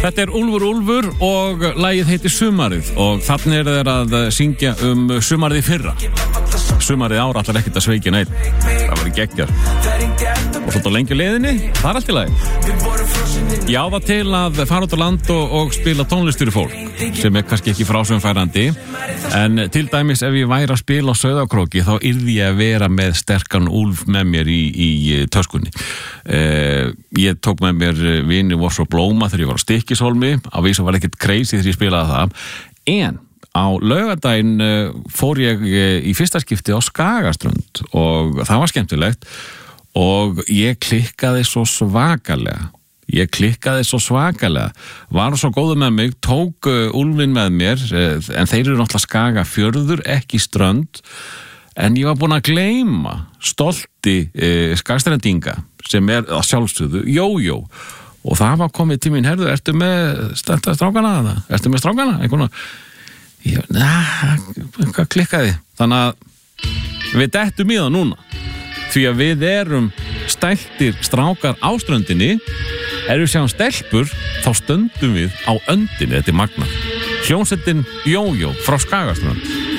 Þetta Úlfur Úlfur og lagið heitir Sumarið og þannig þeir að syngja sumarið í fyrra. Sumarið ára allar ekkert að sveikja neitt. Það var geggjað. Og svona lengi leiðinni, það allt í lagi. Ég á það til að fara út á land og spila tónlist fyrir fólk sem kannski ekki frásögnfærandi en til dæmis ef ég væri að spila á Sauðárkróki þá yrði ég að vera með sterkan úlf með mér í töskunni. Ég tók með mér vini Voss og Blóma þegar ég var á Stykkishólmi, á vísu var ekkert crazy þegar ég spilaði það, en á laugardaginn fór ég í fyrsta skipti á Skagaströnd og það var skemmtilegt og ég klikkaði svo svakalega. Var svo góður með mig, tók úlfinn með mér, en þeir eru náttúrulega Skagafjörður, ekki Strönd, en ég var búinn að gleyma stolti Skagstrendinga sem að sjálfsögðu Jójó. Og það var komið til mín, herðu, ertu með strákana? Ertu með strákana? Hvað klikkaði? Þannig að við dettum í það núna. Því að við erum stæltir strákar á ströndinni, við sjáum stelpur, þá stöndum við á öndinni, þetta magna. Hljómsveitin Jójó frá Skagaströnd.